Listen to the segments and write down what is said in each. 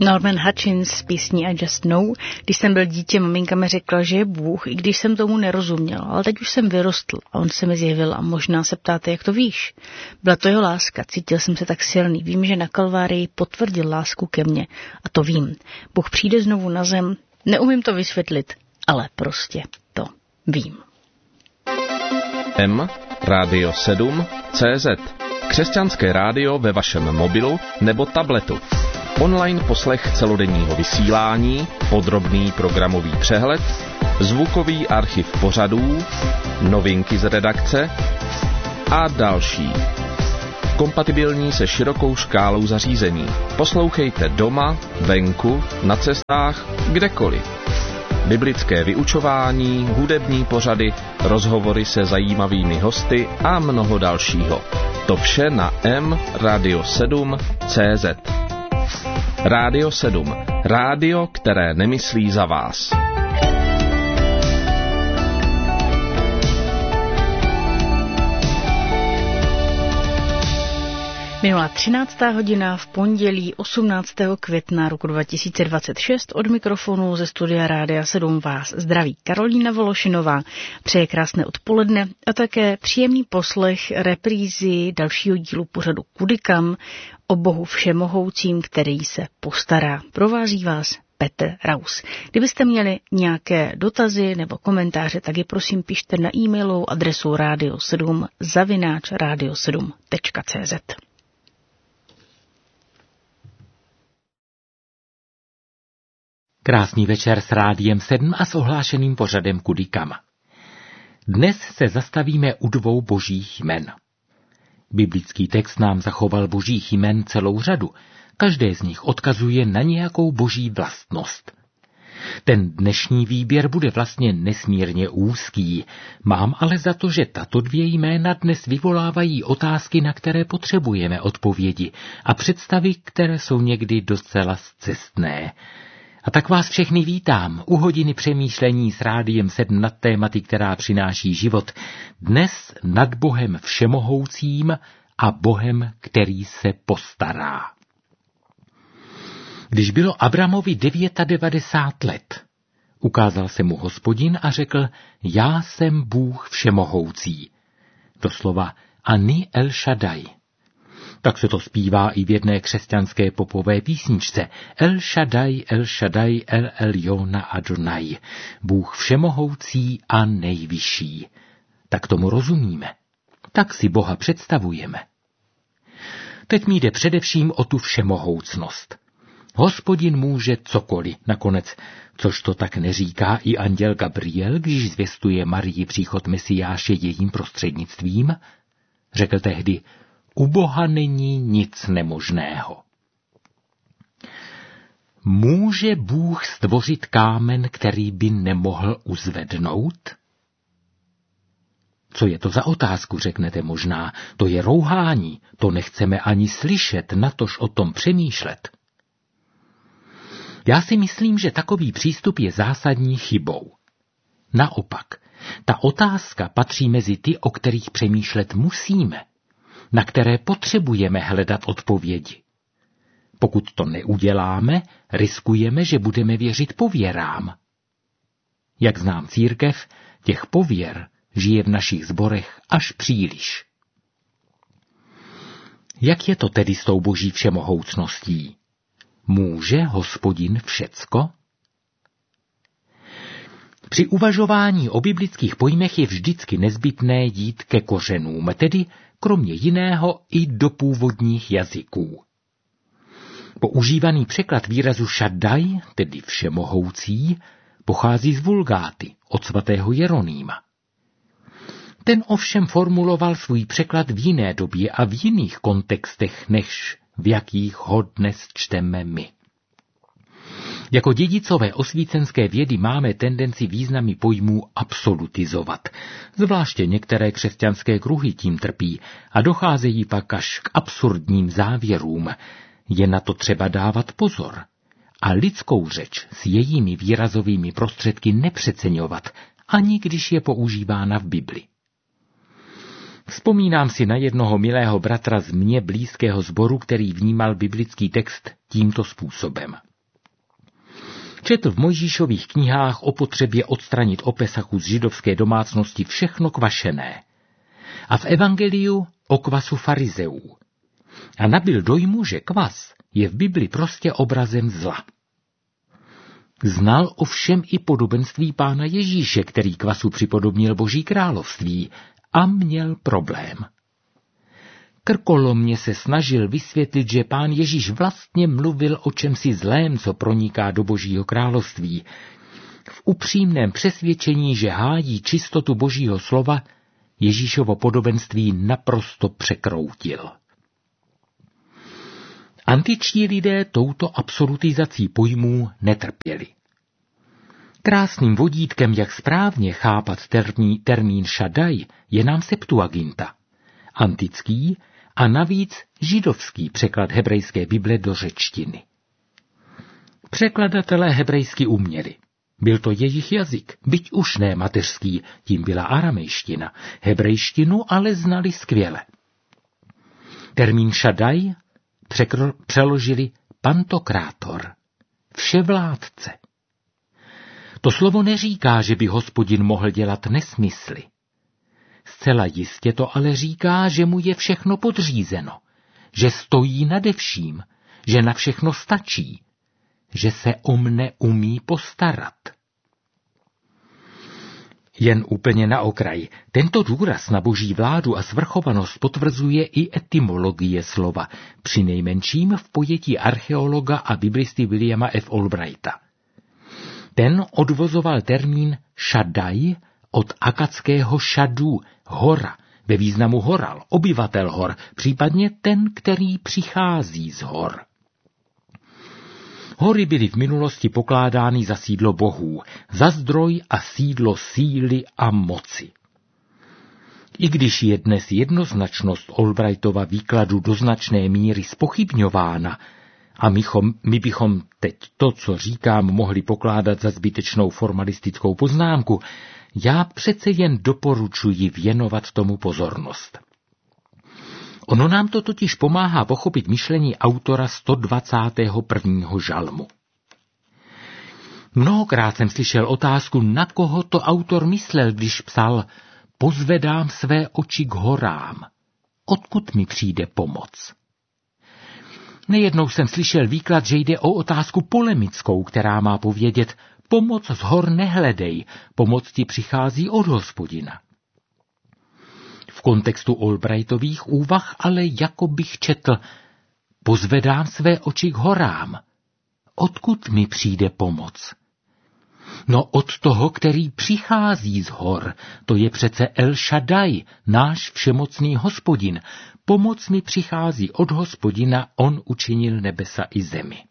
Norman Hutchins z písní I Just Know. Když jsem byl dítě, maminka mi řekla, že je Bůh, i když jsem tomu nerozuměl, ale teď už jsem vyrostl a on se mi zjevil a možná se ptáte, jak to víš. Byla to jeho láska, cítil jsem se tak silný, vím, že na Kalvárii potvrdil lásku ke mně a to vím. Bůh přijde znovu na zem, neumím to vysvětlit, ale prostě to vím. Radio 7 CZ. Křesťanské rádio ve vašem mobilu nebo tabletu. Online poslech celodenního vysílání, podrobný programový přehled, zvukový archiv pořadů, novinky z redakce a další. Kompatibilní se širokou škálou zařízení. Poslouchejte doma, venku, na cestách, kdekoliv. Biblické vyučování, hudební pořady, rozhovory se zajímavými hosty a mnoho dalšího. To vše na Radio 7 CZ. Radio 7. Rádio, které nemyslí za vás. Minula 13. hodina v pondělí 18. května roku 2026 od mikrofonu ze studia Rádia 7 vás zdraví Karolína Vološinová. Přeje krásné odpoledne a také příjemný poslech reprízy dalšího dílu pořadu Kudy kam o Bohu všemohoucím, který se postará. Provází vás Petr Raus. Kdybyste měli nějaké dotazy nebo komentáře, tak je prosím pište na e-mailovou adresu radio7@radio7.cz. Krásný večer s Rádiem 7 a s ohlášeným pořadem Kudy kam. Dnes se zastavíme u dvou božích jmen. Biblický text nám zachoval božích jmen celou řadu. Každé z nich odkazuje na nějakou boží vlastnost. Ten dnešní výběr bude vlastně nesmírně úzký. Mám ale za to, že tato dvě jména dnes vyvolávají otázky, na které potřebujeme odpovědi a představy, které jsou někdy docela scestné. A tak vás všechny vítám u hodiny přemýšlení s Rádiem 7 nad tématy, která přináší život. Dnes nad Bohem všemohoucím a Bohem, který se postará. Když bylo Abramovi 99 let, ukázal se mu Hospodin a řekl, já jsem Bůh všemohoucí. Doslova Ani El Shaddai. Tak se to zpívá i v jedné křesťanské popové písničce. El Shaddai, El Shaddai, El Eliona Adonai. Bůh všemohoucí a nejvyšší. Tak tomu rozumíme. Tak si Boha představujeme. Teď mi jde především o tu všemohoucnost. Hospodin může cokoliv, nakonec, což to tak neříká i anděl Gabriel, když zvěstuje Marii příchod Mesiáše jejím prostřednictvím. Řekl tehdy, u Boha není nic nemožného. Může Bůh stvořit kámen, který by nemohl uzvednout? Co je to za otázku, řeknete možná. To je rouhání, to nechceme ani slyšet, natož o tom přemýšlet. Já si myslím, že takový přístup je zásadní chybou. Naopak, ta otázka patří mezi ty, o kterých přemýšlet musíme, na které potřebujeme hledat odpovědi. Pokud to neuděláme, riskujeme, že budeme věřit pověrám. Jak znám církev, těch pověr žije v našich sborech až příliš. Jak je to tedy s tou boží všemohoucností? Může Hospodin všecko? Při uvažování o biblických pojmech je vždycky nezbytné jít ke kořenům, tedy kromě jiného i do původních jazyků. Používaný překlad výrazu Shaddai, tedy všemohoucí, pochází z Vulgáty, od svatého Jeronýma. Ten ovšem formuloval svůj překlad v jiné době a v jiných kontextech, než v jakých ho dnes čteme my. Jako dědicové osvícenské vědy máme tendenci významy pojmů absolutizovat. Zvláště některé křesťanské kruhy tím trpí a docházejí pak až k absurdním závěrům. Je na to třeba dávat pozor a lidskou řeč s jejími výrazovými prostředky nepřeceňovat, ani když je používána v Bibli. Vzpomínám si na jednoho milého bratra z mně blízkého sboru, který vnímal biblický text tímto způsobem. Četl v Mojžíšových knihách o potřebě odstranit opesachu z židovské domácnosti všechno kvašené. A v evangeliu o kvasu farizeů. A nabyl dojmu, že kvas je v Bibli prostě obrazem zla. Znal ovšem i podobenství Pána Ježíše, který kvasu připodobnil Boží království, a měl problém. Krkolomně se snažil vysvětlit, že Pán Ježíš vlastně mluvil o čemsi zlém, co proniká do Božího království. V upřímném přesvědčení, že hájí čistotu Božího slova, Ježíšovo podobenství naprosto překroutil. Antičtí lidé touto absolutizací pojmů netrpěli. Krásným vodítkem, jak správně chápat termín šadaj, je nám Septuaginta, antický a navíc židovský překlad hebrejské Bible do řečtiny. Překladatelé hebrejsky uměli. Byl to jejich jazyk, byť už ne mateřský, tím byla aramejština. Hebrejštinu ale znali skvěle. Termín šadaj přeložili pantokrátor, vševládce. To slovo neříká, že by Hospodin mohl dělat nesmysly. Zcela jistě to ale říká, že mu je všechno podřízeno, že stojí nade vším, že na všechno stačí, že se o mne umí postarat. Jen úplně na okraj, tento důraz na boží vládu a svrchovanost potvrzuje i etymologie slova, přinejmenším v pojetí archeologa a biblisty Williama F. Albrighta. Ten odvozoval termín šadaj od akadského šadu, hora, ve významu horal, obyvatel hor, případně ten, který přichází z hor. Hory byly v minulosti pokládány za sídlo bohů, za zdroj a sídlo síly a moci. I když je dnes jednoznačnost Albrightova výkladu do značné míry zpochybňována, a my bychom teď to, co říkám, mohli pokládat za zbytečnou formalistickou poznámku, já přece jen doporučuji věnovat tomu pozornost. Ono nám to totiž pomáhá pochopit myšlení autora 121. žalmu. Mnohokrát jsem slyšel otázku, na koho to autor myslel, když psal: pozvedám své oči k horám. Odkud mi přijde pomoc? Nejednou jsem slyšel výklad, že jde o otázku polemickou, která má povědět: pomoc z hor nehledej, pomoc ti přichází od Hospodina. V kontextu Albrightových úvah ale jako bych četl: pozvedám své oči k horám. Odkud mi přijde pomoc? No od toho, který přichází z hor, to je přece El Shaddai, náš všemocný Hospodin. Pomoc mi přichází od Hospodina, on učinil nebesa i zemi.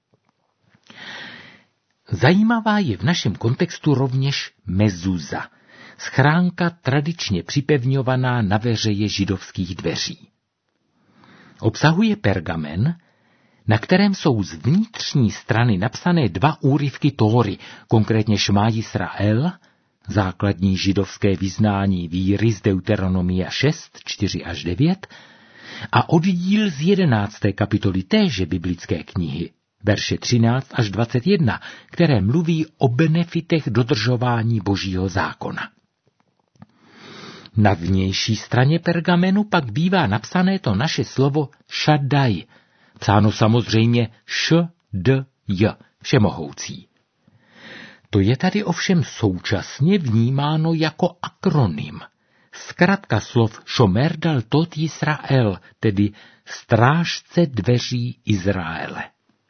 Zajímavá je v našem kontextu rovněž mezuza, schránka tradičně připevňovaná na veřeji židovských dveří. Obsahuje pergamen, na kterém jsou z vnitřní strany napsané 2 úryvky Tóry, konkrétně Šmá Jisrael, základní židovské vyznání víry z Deuteronomia 6, 4-9, a oddíl z 11. kapitoly téže biblické knihy, verše 13-21, které mluví o benefitech dodržování Božího zákona. Na vnější straně pergamenu pak bývá napsané to naše slovo šadaj, psáno samozřejmě š-d-j, všemohoucí. To je tady ovšem současně vnímáno jako akronym, zkratka slov Šomer Daltot Jisrael, tedy strážce dveří Izraele.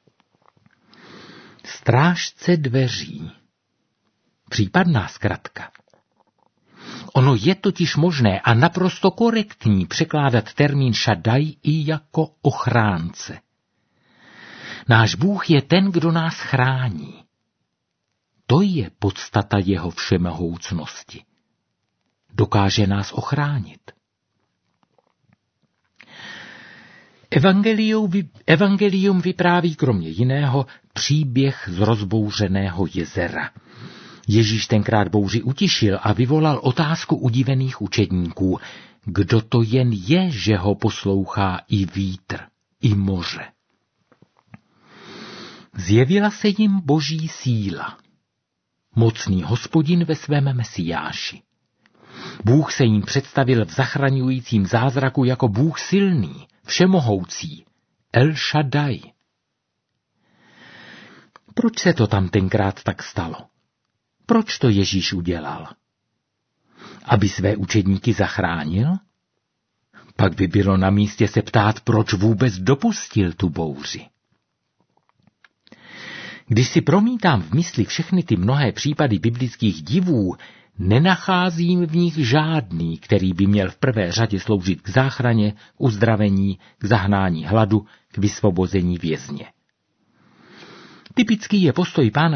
Strážce dveří. Případná zkratka. Ono je totiž možné a naprosto korektní překládat termín šadaj i jako ochránce. Náš Bůh je ten, kdo nás chrání. To je podstata jeho všemohoucnosti. Dokáže nás ochránit. Evangelium vypráví kromě jiného příběh z rozbouřeného jezera. Ježíš tenkrát bouři utišil a vyvolal otázku udivených učedníků. Kdo to jen je, že ho poslouchá i vítr, i moře? Zjevila se jim boží síla. Mocný Hospodin ve svém Mesiáši. Bůh se jim představil v zachraňujícím zázraku jako Bůh silný, všemohoucí, El Shaddai. Proč se to tam tenkrát tak stalo? Proč to Ježíš udělal? Aby své učedníky zachránil? Pak by bylo na místě se ptát, proč vůbec dopustil tu bouři. Když si promítám v mysli všechny ty mnohé případy biblických divů, nenacházím v nich žádný, který by měl v prvé řadě sloužit k záchraně, k uzdravení, k zahnání hladu, k vysvobození vězně. Typický je postoj Pána